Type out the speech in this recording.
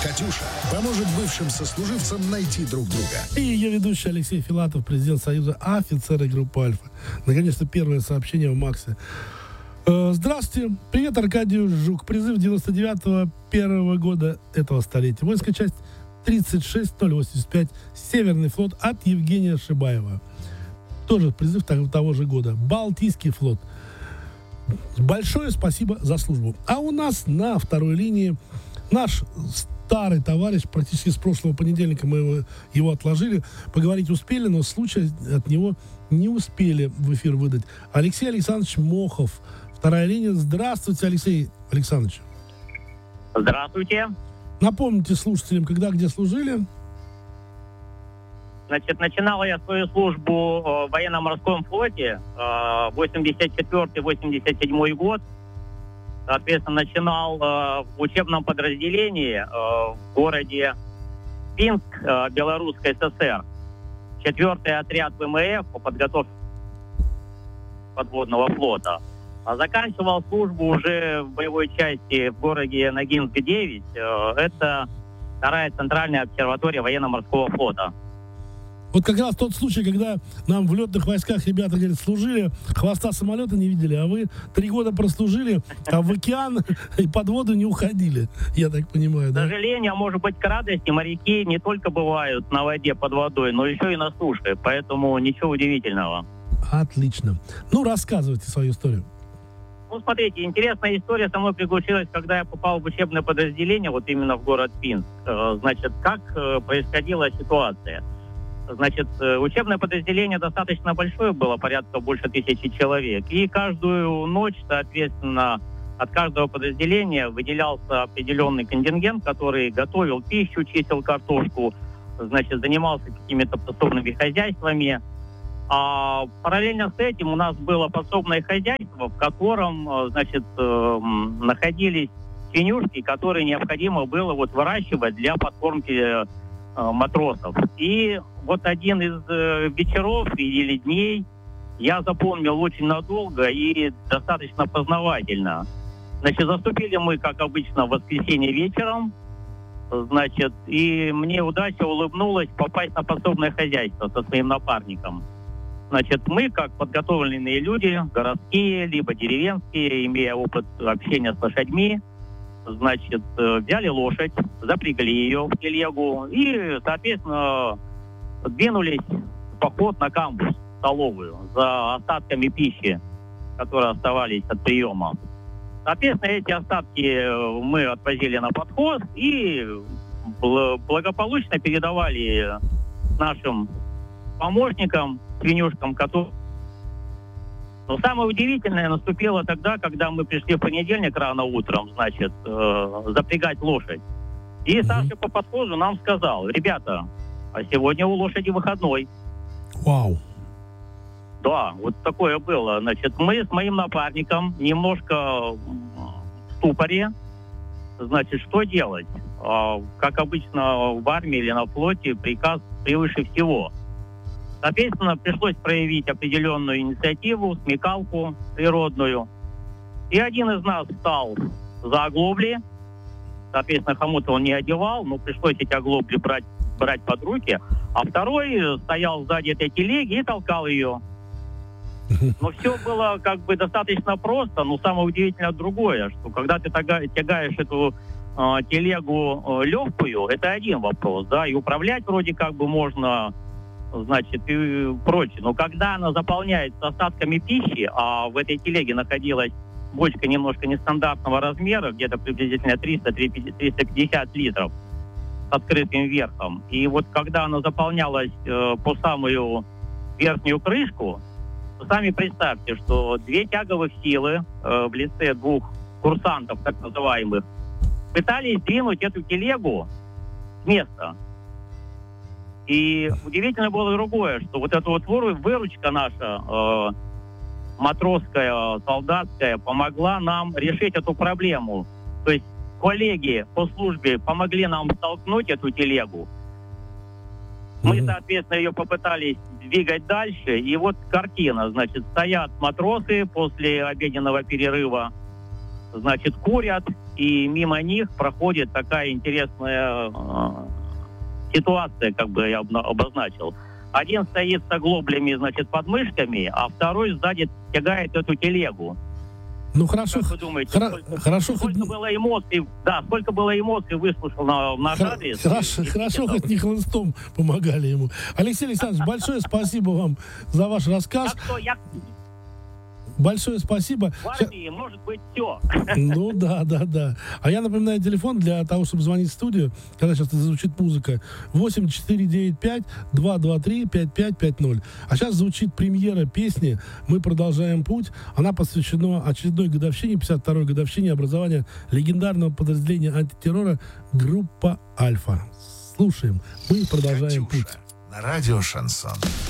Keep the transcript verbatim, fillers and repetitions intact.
«Катюша» поможет бывшим сослуживцам найти друг друга. И ее ведущий Алексей Филатов, президент Союза офицеров группы «Альфа». Наконец-то первое сообщение в Максе. Здравствуйте. Привет, Аркадий Жук. Призыв девяносто девятого первого года этого столетия. Воинская часть тридцать шесть ноль восемьдесят пять. Северный флот от Евгения Шибаева. Тоже призыв того же года. Балтийский флот. Большое спасибо за службу. А у нас на второй линии наш старый товарищ, практически с прошлого понедельника мы его, его отложили. Поговорить успели, но случай от него не успели в эфир выдать. Алексей Александрович Мохов. Вторая линия. Здравствуйте, Алексей Александрович. Здравствуйте. Напомните слушателям, когда, где служили. Значит, начинала я свою службу в военно-морском флоте восемьдесят четвёртый восемьдесят седьмой год. Соответственно, начинал в учебном подразделении в городе Пинск, Белорусской ССР. Четвертый отряд ВМФ по подготовке подводного флота. А заканчивал службу уже в боевой части в городе Ногинск девять. Это вторая центральная обсерватория военно-морского флота. Вот как раз тот случай, когда нам в летных войсках ребята, говорят, служили, хвоста самолета не видели, а вы три года прослужили, а в океан и под воду не уходили, я так понимаю, да? К сожалению, а может быть, к радости, моряки не только бывают на воде под водой, но еще и на суше, поэтому ничего удивительного. Отлично. Ну, рассказывайте свою историю. Ну, смотрите, интересная история со мной приключилась, когда я попал в учебное подразделение, вот именно в город Пинск. Значит, как происходила ситуация? Значит, учебное подразделение достаточно большое было, порядка больше тысячи человек. И каждую ночь, соответственно, от каждого подразделения выделялся определенный контингент, который готовил пищу, чистил картошку, значит, занимался какими-то подсобными хозяйствами. А параллельно с этим у нас было подсобное хозяйство, в котором, значит, находились свинюшки, которые необходимо было вот выращивать для подкормки матросов. И вот один из э, вечеров или дней я запомнил очень надолго и достаточно познавательно. Значит, заступили мы, как обычно, в воскресенье вечером. Значит, и мне удача улыбнулась попасть на подсобное хозяйство со своим напарником. Значит, мы, как подготовленные люди, городские, либо деревенские, имея опыт общения с лошадьми, значит, взяли лошадь, запрягли ее в телегу и, соответственно, двинулись в поход на камбуз, столовую, за остатками пищи, которые оставались от приема. Соответственно, эти остатки мы отвозили на подхоз и благополучно передавали нашим помощникам, свинюшкам, которые... Но самое удивительное наступило тогда, когда мы пришли в понедельник рано утром, значит, э, запрягать лошадь. И старший по подхозу нам сказал: ребята, а сегодня у лошади выходной. Вау. Да, вот такое было. Значит, мы с моим напарником немножко в ступоре. Значит, что делать? А, как обычно в армии или на флоте, приказ превыше всего. Соответственно, пришлось проявить определенную инициативу, смекалку природную. И один из нас встал за оглобли. Соответственно, хомут он не одевал, но пришлось эти оглобли брать, брать под руки. А второй стоял сзади этой телеги и толкал ее. Но все было как бы достаточно просто, но самое удивительное другое, что когда ты тягаешь эту э, телегу э, легкую, это один вопрос, да, и управлять вроде как бы можно... Значит, и прочее. Но когда она заполняется остатками пищи, а в этой телеге находилась бочка немножко нестандартного размера, где-то приблизительно триста - триста пятьдесят литров с открытым верхом, и вот когда она заполнялась э, по самую верхнюю крышку, то сами представьте, что две тяговых силы э, в лице двух курсантов, так называемых, пытались двинуть эту телегу с места. И удивительно было другое, что вот эта вот выручка наша, э, матросская, солдатская, помогла нам решить эту проблему. То есть коллеги по службе помогли нам столкнуть эту телегу. Мы, соответственно, ее попытались двигать дальше. И вот картина, значит, стоят матросы после обеденного перерыва, значит, курят, и мимо них проходит такая интересная э, ситуация, как бы я обна- обозначил. Один стоит с оглоблями, значит, под мышками, а второй сзади тягает эту телегу. Ну хорошо, Как вы думаете, хра- сколько, хорошо, сколько хоть... было эмоций, да, сколько было эмоций выслушал на, на Хра- адрес? Хорошо, И- и- хорошо, и- хоть не хлыстом помогали ему. Алексей Александрович, большое спасибо вам за ваш рассказ. Так что я Большое спасибо. в армии может быть все. Ну да, да, да. А я напоминаю телефон для того, чтобы звонить в студию, когда сейчас зазвучит музыка. восемь четыре девять пять два два три пять пять пять ноль. А сейчас звучит премьера песни «Мы продолжаем путь». Она посвящена очередной годовщине, пятьдесят второй годовщине образования легендарного подразделения антитеррора группа «Альфа». Слушаем. Мы продолжаем «Катюша» путь. на радио «Шансон».